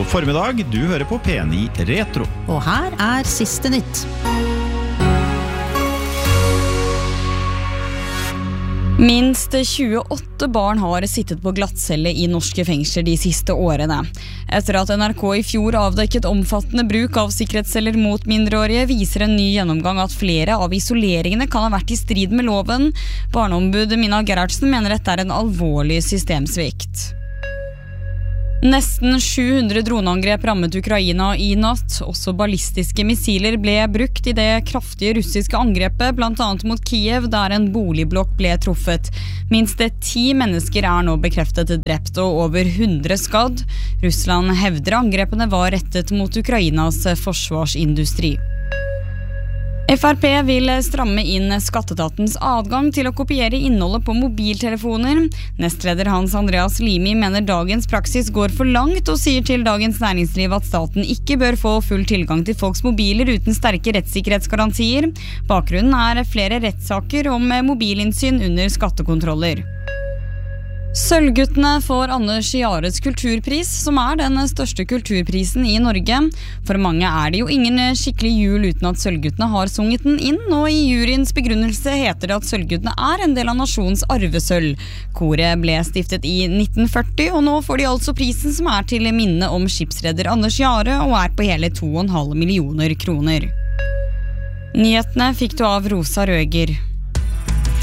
formiddag, du hører på P9 Retro. Og her siste nytt. Minst 28 barn har sittet på glattcelle i norske fengsler de siste årene. Etter at NRK i fjor avdekket omfattende bruk av sikkerhetsceller mot mindreårige, viser en ny gjennomgang at flere av isoleringene kan ha vært i strid med loven. Barneombud Mina Gerhardsen mener dette en alvorlig systemsvikt. Nesten 700 droneangrep rammet Ukraina i natt. Også ballistiske missiler ble brukt i det kraftige russiske angrepet, blant annet mot Kiev, der en boligblokk ble truffet. Minst 10 mennesker nå bekreftet drept og over 100 skadd. Russland hevder angrepene var rettet mot Ukrainas forsvarsindustri. FrP vil stramme inn skatteetatens adgang til å kopiere innholdet på mobiltelefoner. Nestleder Hans Andreas Limi mener dagens praksis går for langt og sier til Dagens Næringsliv at staten ikke bør få full tilgang til folks mobiler uten sterke rettssikkerhetsgarantier. Bakgrunnen flere rettssaker om mobilinnsyn under skattekontroller. Sølvguttene får Anders Jares kulturpris, som den største kulturprisen i Norge. For mange det jo ingen skikkelig jul uten at Sølvguttene har sunget den inn, og i juryens begrunnelse heter det at Sølvguttene en del av nasjonens arvesølv. Koret ble stiftet i 1940, og nå får de altså prisen som til minne om skipsredder Anders Jare, og på hele 2,5 millioner kroner. Nyhetene fikk du av Rosa Røger.